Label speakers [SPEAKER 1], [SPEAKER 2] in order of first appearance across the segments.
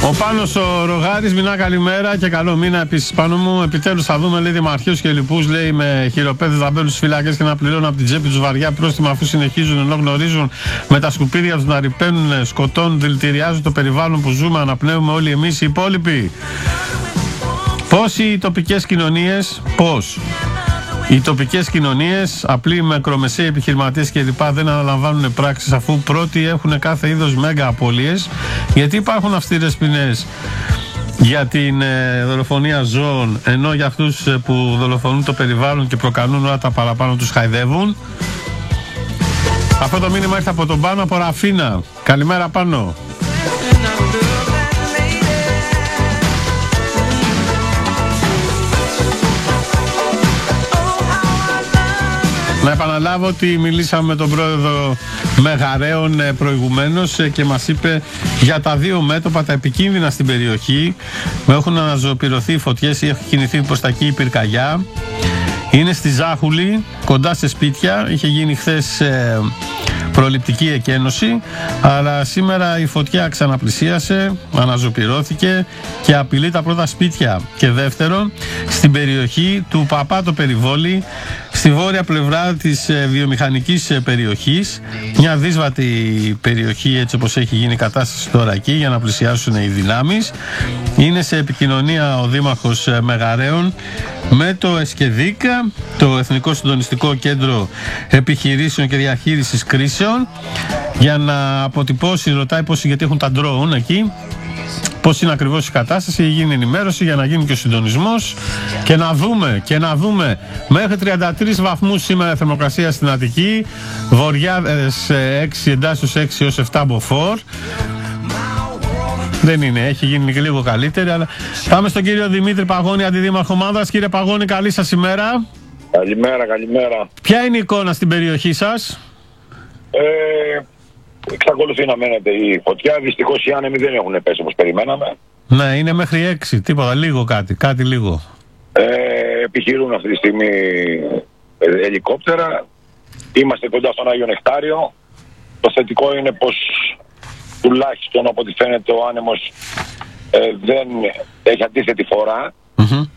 [SPEAKER 1] Ο Πάνος ο Ρογάρης, μηνά καλημέρα και καλό μήνα επίσης πάνω μου. Επιτέλους θα δούμε, λέει, δημαρχίους και λοιπούς, λέει, με χειροπέδες, δαμπέλους, φυλακές και να πληρώνουν από την τσέπη τους βαριά πρόστιμα, αφού συνεχίζουν ενώ γνωρίζουν με τα σκουπίδια τους να ρηπαίνουν, σκοτώνουν, δηλητηριάζουν το περιβάλλον που ζούμε, αναπνέουμε όλοι εμείς οι υπόλοιποι. Πώς οι τοπικές κοινωνίες, οι τοπικές κοινωνίες, απλοί μικρομεσαίοι επιχειρηματίες και λοιπά δεν αναλαμβάνουν πράξεις, αφού πρώτοι έχουν κάθε είδος μέγα απώλειες, γιατί υπάρχουν αυστηρές ποινές για την δολοφονία ζώων, ενώ για αυτούς που δολοφονούν το περιβάλλον και προκαλούν όλα τα παραπάνω τους χαϊδεύουν. Αυτό το μήνυμα ήρθε από τον Πάνο από Ραφίνα. Καλημέρα Πάνο. Να επαναλάβω ότι μιλήσαμε με τον πρόεδρο Μεγαρέων προηγουμένως και μας είπε για τα δύο μέτωπα, τα επικίνδυνα στην περιοχή. Έχουν αναζωοποιηθεί φωτιές ή έχει κινηθεί προς τα εκεί η πυρκαγιά. Είναι στη Ζάχουλη, κοντά σε σπίτια. Είχε γίνει χθες προληπτική εκένωση, αλλά σήμερα η φωτιά ξαναπλησίασε, αναζωπυρώθηκε και απειλεί τα πρώτα σπίτια. Και δεύτερον, στην περιοχή του Παπάτο Περιβόλη, στη βόρεια πλευρά της βιομηχανικής περιοχής, μια δύσβατη περιοχή έτσι όπως έχει γίνει η κατάσταση τώρα εκεί για να πλησιάσουν οι δυνάμεις. Είναι σε επικοινωνία ο Δήμαρχος Μεγαρέων με το ΕΣΚΕΔΙΚ, το Εθνικό Συντονιστικό Κέντρο Επιχειρήσεων και Διαχείρισης Κρίσεων, για να αποτυπώσει, ρωτάει πώς, γιατί έχουν τα ντρόουν εκεί, πώς είναι ακριβώς η κατάσταση, γίνει ενημέρωση για να γίνει και ο συντονισμός και να δούμε μέχρι 33 βαθμούς σήμερα η θερμοκρασία στην Αττική, Βορειάδες 6, εντάσσεως 6 έως 7 μποφόρ. Δεν είναι, έχει γίνει και λίγο καλύτερη, αλλά πάμε στον κύριο Δημήτρη Παγώνη, αντιδήμαρχο Μάνδρας. Κύριε Παγώνη, καλή σας ημέρα.
[SPEAKER 2] Καλημέρα.
[SPEAKER 1] Ποια είναι η εικόνα στην περιοχή σας?
[SPEAKER 2] Εξακολουθεί να μένεται η φωτιά. Δυστυχώς οι άνεμοι δεν έχουν πέσει όπως περιμέναμε.
[SPEAKER 1] Ναι, είναι μέχρι 6, τίποτα, λίγο κάτι λίγο.
[SPEAKER 2] Επιχειρούν αυτή τη στιγμή ελικόπτερα. Είμαστε κοντά στον Άγιο Νεκτάριο. Το θετικό είναι πως τουλάχιστον από ό,τι φαίνεται ο άνεμος δεν έχει αντίθετη φορά.
[SPEAKER 1] Mm-hmm.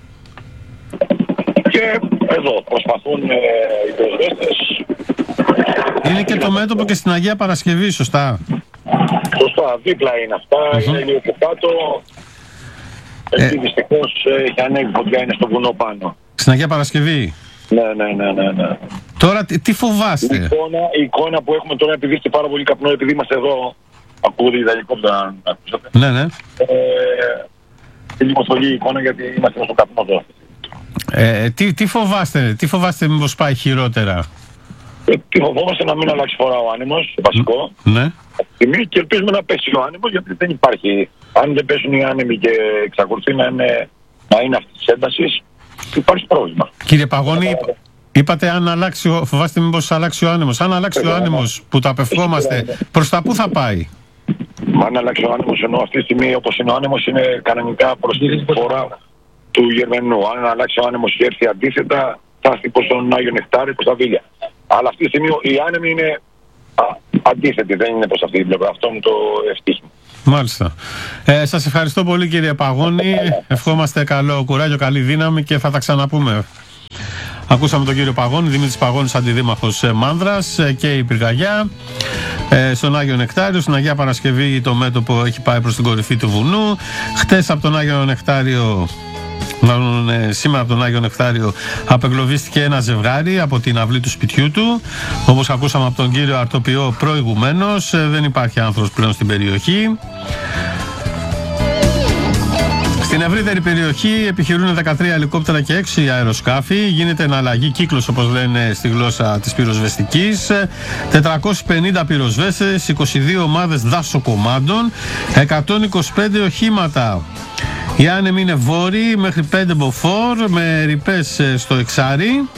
[SPEAKER 2] Και εδώ προσπαθούν οι πυροσβέστες.
[SPEAKER 1] Είναι και το μέτωπο και στην Αγία Παρασκευή, σωστά?
[SPEAKER 2] Σωστά, δίπλα είναι αυτά, είναι λίγο και κάτω. Εκεί δυστυχώς έχει ανέβει φωτιά, είναι στο βουνό πάνω. Στην
[SPEAKER 1] Αγία Παρασκευή.
[SPEAKER 2] Ναι.
[SPEAKER 1] Τώρα τι φοβάστε?
[SPEAKER 2] Η εικόνα που έχουμε τώρα, επειδή είστε πάρα πολύ καπνό, επειδή είμαστε εδώ, ακούγεται τα ελικόπτερα, ακούσατε.
[SPEAKER 1] Ναι.
[SPEAKER 2] Λίγο θολή η εικόνα γιατί είμαστε στο καπνό εδώ.
[SPEAKER 1] Τι φοβάστε μήπως πάει χειρότερα?
[SPEAKER 2] Τι φοβόμαστε να μην αλλάξει φορά ο άνεμος, βασικό.
[SPEAKER 1] Ναι.
[SPEAKER 2] Και ελπίζουμε να πέσει ο άνεμος, γιατί δεν υπάρχει. Αν δεν πέσουν οι άνεμοι και εξακολουθεί να είναι αυτή τη ένταση, υπάρχει πρόβλημα.
[SPEAKER 1] Κύριε Παγώνη, είπατε αν αλλάξει, φοβάστε μήπως αλλάξει ο άνεμος. Αν αλλάξει ο άνεμος που το απευχόμαστε, προς τα πού θα πάει?
[SPEAKER 2] Αν αλλάξει ο άνεμος, ενώ αυτή τη στιγμή όπως είναι ο άνεμος, είναι κανονικά προς τη φορά του Γερμανού. Αν αλλάξει ο άνεμος και έρθει αντίθετα, θα έρθει προς τον Άγιο Νεκτάριο, προς τα Βίλια. Αλλά αυτή τη στιγμή οι άνεμοι είναι αντίθετοι, δεν είναι προς αυτή την πλευρά. Αυτό είναι το ευτύχημα.
[SPEAKER 1] Μάλιστα. Σας ευχαριστώ πολύ κύριε Παγώνη. Ευχόμαστε καλό κουράγιο, καλή δύναμη και θα τα ξαναπούμε. Ακούσαμε τον κύριο Παγώνη, Δημήτρης Παγώνης, αντιδήμαρχος Μάνδρας, και η πυρκαγιά στον Άγιο Νεκτάριο. Στην Αγία Παρασκευή το μέτωπο έχει πάει προς την κορυφή του βουνού. Χτες από τον Άγιο Νεκτάριο, σήμερα από τον Άγιο Νεκτάριο, απεγκλωβίστηκε ένα ζευγάρι από την αυλή του σπιτιού του. Όπως ακούσαμε από τον κύριο Αρτοπιό προηγουμένως, δεν υπάρχει άνθρωπος πλέον στην περιοχή. Στην ευρύτερη περιοχή επιχειρούν 13 ελικόπτερα και 6 αεροσκάφη. Γίνεται εναλλαγή κύκλος, όπως λένε στη γλώσσα της πυροσβεστικής. 450 πυροσβέστες, 22 ομάδες δασοκομάντων, 125 οχήματα. Οι άνεμοι είναι βόρειοι μέχρι 5 μποφόρ με ρηπές στο εξάρι.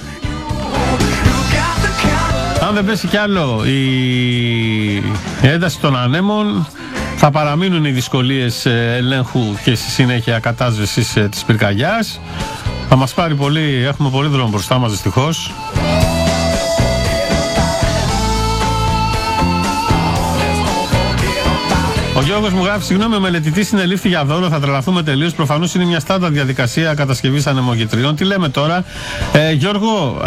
[SPEAKER 1] Αν δεν πέσει κι άλλο η ένταση των ανέμων, θα παραμείνουν οι δυσκολίες ελέγχου και στη συνέχεια κατάσβεσης της πυρκαγιάς. Θα μας πάρει πολύ, έχουμε πολύ δρόμο μπροστά μας δυστυχώς. Ο Γιώργος μου γράφει: συγγνώμη, ο μελετητής συνελήφθη για δώρο, θα τρελαθούμε τελείως. Προφανώς είναι μια στάνταρ διαδικασία κατασκευής ανεμογητριών. Τι λέμε τώρα, Γιώργο,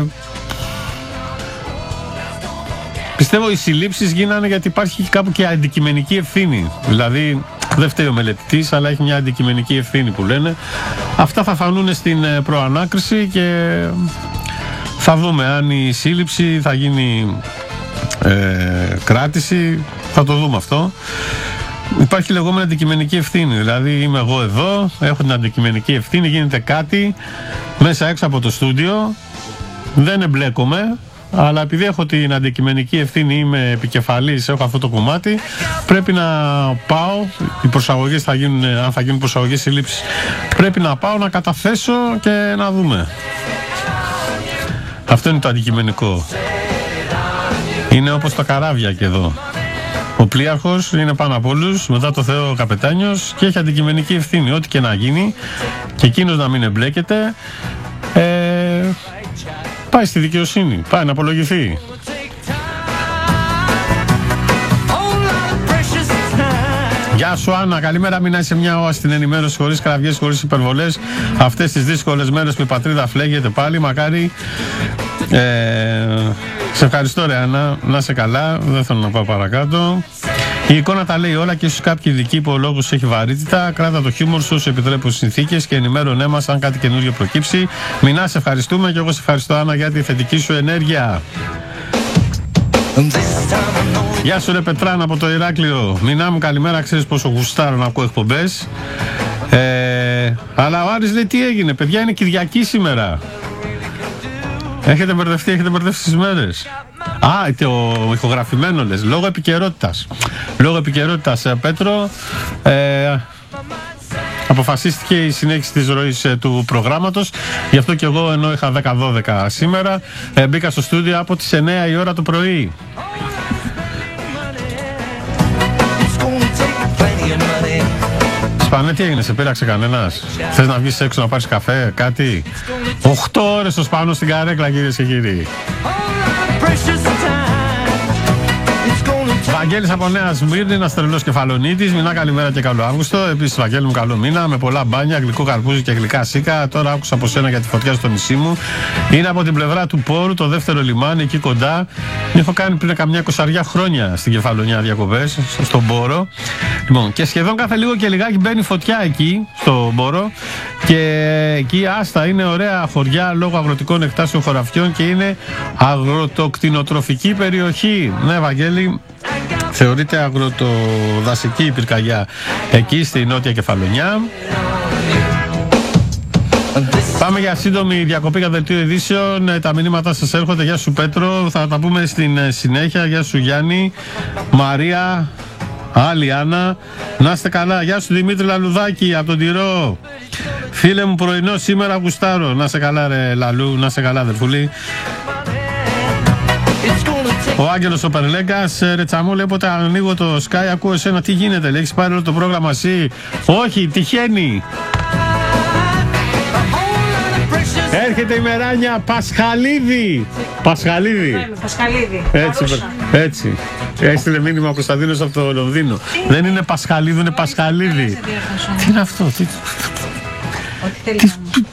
[SPEAKER 1] πιστεύω οι συλλήψεις γίνανε γιατί υπάρχει κάπου και αντικειμενική ευθύνη. Δηλαδή, δεν φταίει ο μελετητής, αλλά έχει μια αντικειμενική ευθύνη που λένε. Αυτά θα φανούν στην προανάκριση και θα δούμε αν η σύλληψη θα γίνει κράτηση. Θα το δούμε αυτό. Υπάρχει λεγόμενη αντικειμενική ευθύνη. Δηλαδή, είμαι εγώ εδώ, έχω την αντικειμενική ευθύνη, γίνεται κάτι μέσα έξω από το στούντιο, δεν εμπλέκομαι. Αλλά επειδή έχω την αντικειμενική ευθύνη, είμαι επικεφαλής, έχω αυτό το κομμάτι, πρέπει να πάω, οι προσαγωγές θα γίνουν, αν θα γίνουν προσαγωγές συλλήψεις, πρέπει να πάω να καταθέσω και να δούμε. Αυτό είναι το αντικειμενικό. Είναι όπως τα καράβια και εδώ. Ο πλοίαρχος είναι πάνω από όλους, μετά το Θεό ο καπετάνιος και έχει αντικειμενική ευθύνη. Ό,τι και να γίνει και εκείνος να μην εμπλέκεται, πάει στη δικαιοσύνη, πάει να απολογηθεί. Γεια σου Άννα, καλημέρα. Μην είσαι μια όαση στην ενημέρωση, χωρίς κραυγές, χωρίς υπερβολές. Αυτές τις δύσκολες μέρες που η πατρίδα φλέγεται πάλι, μακάρι. Σε ευχαριστώ ρε Άννα, να είσαι καλά, δεν θέλω να πάω παρακάτω. Η εικόνα τα λέει όλα και ίσως κάποιοι ειδικοί που ο λόγος έχει βαρύτητα. Κράτα το χιούμορ σου, σου επιτρέπουν συνθήκες και ενημέρωνέ μας αν κάτι καινούργιο προκύψει. Μινά, σε ευχαριστούμε και εγώ σε ευχαριστώ Άννα για τη θετική σου ενέργεια. Γεια σου ρε Πετράν από το Ηράκλειο. Μινά μου καλημέρα, ξέρεις πόσο γουστάρω να ακούω εκπομπές. Αλλά ο Άρης λέει τι έγινε, παιδιά, είναι Κυριακή σήμερα. Έχετε μπερδευτεί τις μέρες. Α, το ηχογραφημένο λες, λόγω επικαιρότητας. Λόγω επικαιρότητας, Πέτρο, αποφασίστηκε η συνέχιση της ροής του προγράμματος. Γι' αυτό και εγώ, ενώ είχα 10-12 σήμερα, μπήκα στο στούντιο από τις 9 η ώρα το πρωί. Σπανέ, τι έγινε, σε πείραξε κανένας? Θες να βγεις έξω να πάρεις καφέ, κάτι? 8 ώρες στο Σπάνο στην καρέκλα, κυρίες και κύριοι. Βαγγέλης από Νέα Σμύρνη, ένας τρελός Κεφαλονίτης. Μηνά καλημέρα και καλό Αύγουστο. Επίσης, Βαγγέλη μου, καλό μήνα με πολλά μπάνια, γλυκό καρπούζι και γλυκά σίκα. Τώρα άκουσα από σένα για τη φωτιά στο νησί μου. Είναι από την πλευρά του Πόρου, το δεύτερο λιμάνι, εκεί κοντά. Έχω κάνει πριν καμιά 20 χρόνια στην Κεφαλονιά διακοπές, στον Πόρο. Λοιπόν, και σχεδόν κάθε λίγο και λιγάκι μπαίνει φωτιά εκεί, στον Πόρο. Και εκεί άστα είναι ωραία χωριά λόγω αγροτικών εκτάσεων χωραφιών και είναι αγροτοκτηνοτροφική περιοχή. Ναι, Βαγγέλη. Θεωρείται αγροτοδασική η πυρκαγιά εκεί στη Νότια Κεφαλονιά. Πάμε για σύντομη διακοπή για δελτίο ειδήσεων. Τα μηνύματα σας έρχονται. Γεια σου Πέτρο, θα τα πούμε στην συνέχεια. Γεια σου Γιάννη, Μαρία, άλλη Άννα. Να είστε καλά. Γεια σου Δημήτρη Λαλουδάκη από τον Τυρό. Φίλε μου, πρωινό σήμερα γουστάρω. Να είσαι καλά ρε Λαλού, να είσαι καλά αδερφούλη. Ο Άγγελος ο Περλέγκας, ρε Τσαμού, λέει όποτε ανοίγω το Sky ακούω εσένα, τι γίνεται, λέει, έχεις πάρει όλο το πρόγραμμα εσύ? Όχι, τυχαίνει. Έρχεται η μεράνια Πασχαλίδη. Πασχαλίδη. Έτσι. Έστειλε μήνυμα ο Κωνσταντίνος από το Λονδίνο. Δεν είναι Πασχαλίδη, είναι Πασχαλίδη. Τι είναι αυτό,